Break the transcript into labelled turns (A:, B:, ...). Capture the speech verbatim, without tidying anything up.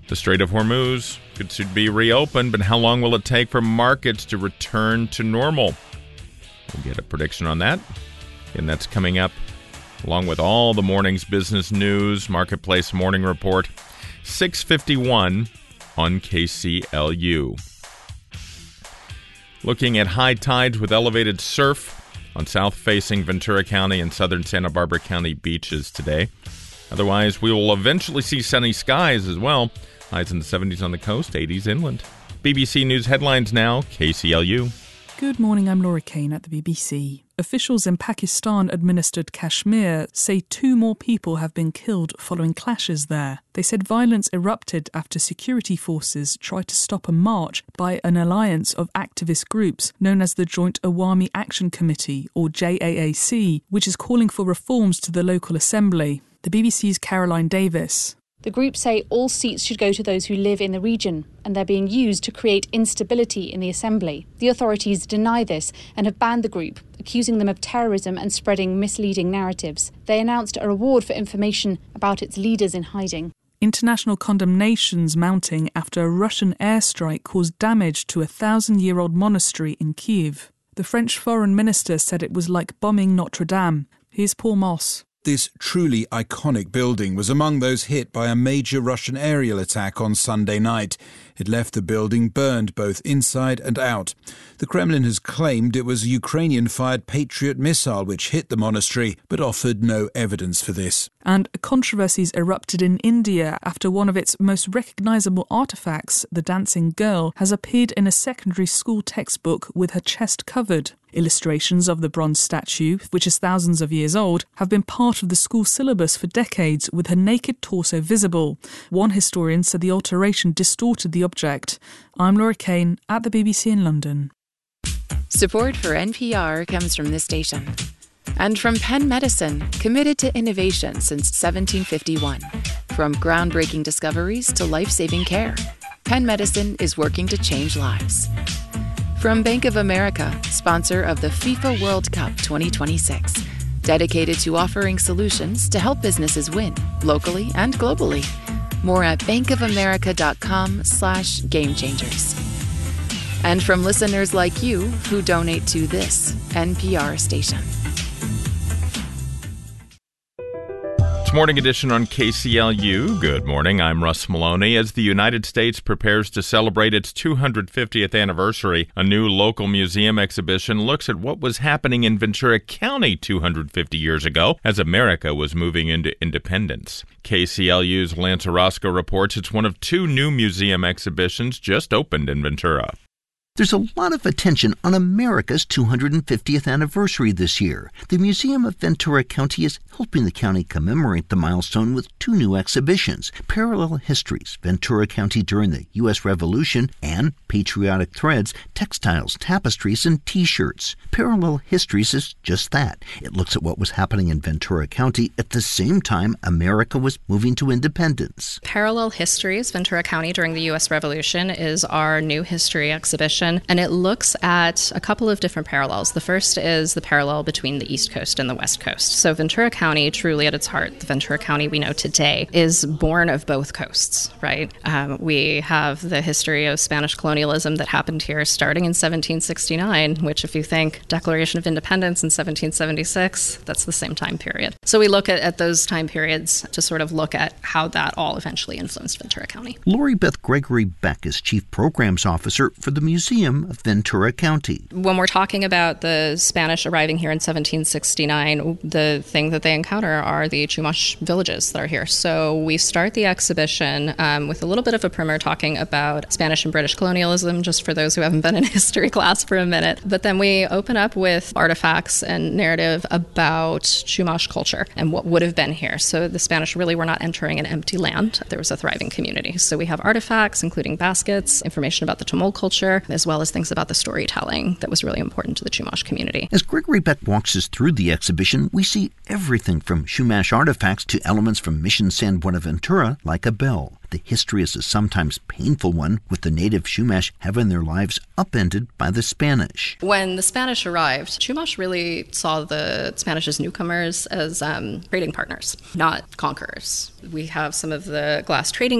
A: The Strait of Hormuz could soon be reopened, but how long will it take for markets to return to normal? We'll get a prediction on that, and that's coming up along with all the morning's business news, Marketplace Morning Report, six fifty-one on K C L U. Looking at high tides with elevated surf on south-facing Ventura County and southern Santa Barbara County beaches today. Otherwise, we will eventually see sunny skies as well. Highs in the seventies on the coast, eighties inland. B B C News headlines now, K C L U.
B: Good morning, I'm Laura Kane at the B B C. Officials in Pakistan-administered Kashmir say two more people have been killed following clashes there. They said violence erupted after security forces tried to stop a march by an alliance of activist groups known as the Joint Awami Action Committee, or J A A C, which is calling for reforms to the local assembly. The B B C's Caroline Davis.
C: The group say all seats should go to those who live in the region, and they're being used to create instability in the assembly. The authorities deny this and have banned the group, accusing them of terrorism and spreading misleading narratives. They announced a reward for information about its leaders in hiding.
B: International condemnations mounting after a Russian airstrike caused damage to a thousand-year-old monastery in Kyiv. The French foreign minister said it was like bombing Notre Dame. Here's Paul Moss.
D: This truly iconic building was among those hit by a major Russian aerial attack on Sunday night. It left the building burned both inside and out. The Kremlin has claimed it was a Ukrainian-fired Patriot missile which hit the monastery, but offered no evidence for this.
B: And controversies erupted in India after one of its most recognisable artefacts, the dancing girl, has appeared in a secondary school textbook with her chest covered. Illustrations of the bronze statue, which is thousands of years old, have been part of the school syllabus for decades, with her naked torso visible. One historian said the alteration distorted the object. I'm Laura Kane at the B B C in London.
E: Support for N P R comes from this station. And from Penn Medicine, committed to innovation since seventeen fifty-one. From groundbreaking discoveries to life-saving care, Penn Medicine is working to change lives. From Bank of America, sponsor of the FIFA World Cup twenty twenty-six, dedicated to offering solutions to help businesses win, locally and globally. More at bankofamerica.com slash game changers. And from listeners like you who donate to this N P R station.
A: It's Morning Edition on K C L U. Good morning, I'm Russ Maloney. As the United States prepares to celebrate its two hundred fiftieth anniversary, a new local museum exhibition looks at what was happening in Ventura County two hundred fifty years ago as America was moving into independence. K C L U's Lance Orozco reports it's one of two new museum exhibitions just opened in Ventura.
F: There's a lot of attention on America's two hundred fiftieth anniversary this year. The Museum of Ventura County is helping the county commemorate the milestone with two new exhibitions, Parallel Histories, Ventura County during the U S Revolution, and Patriotic Threads, Textiles, Tapestries, and T-shirts. Parallel Histories is just that. It looks at what was happening in Ventura County at the same time America was moving to independence.
G: Parallel Histories, Ventura County during the U S Revolution is our new history exhibition. And it looks at a couple of different parallels. The first is the parallel between the East Coast and the West Coast. So Ventura County, truly at its heart, the Ventura County we know today, is born of both coasts, right? Um, we have the history of Spanish colonialism that happened here starting in seventeen sixty-nine, which if you think Declaration of Independence in seventeen seventy-six, that's the same time period. So we look at, at those time periods to sort of look at how that all eventually influenced Ventura County.
F: Lori Beth Gregory Beck is Chief Programs Officer for the Museum of Ventura County.
G: When we're talking about the Spanish arriving here in seventeen sixty-nine, the thing that they encounter are the Chumash villages that are here. So we start the exhibition um, with a little bit of a primer talking about Spanish and British colonialism, just for those who haven't been in history class for a minute. But then we open up with artifacts and narrative about Chumash culture and what would have been here. So the Spanish really were not entering an empty land. There was a thriving community. So we have artifacts, including baskets, information about the Tamil culture, as well as things about the storytelling that was really important to the Chumash community.
F: As Gregory Beck walks us through the exhibition, we see everything from Chumash artifacts to elements from Mission San Buenaventura, like a bell. The history is a sometimes painful one, with the native Chumash having their lives upended by the Spanish.
G: When the Spanish arrived, Chumash really saw the Spanish as newcomers, as um, trading partners, not conquerors. We have some of the glass trading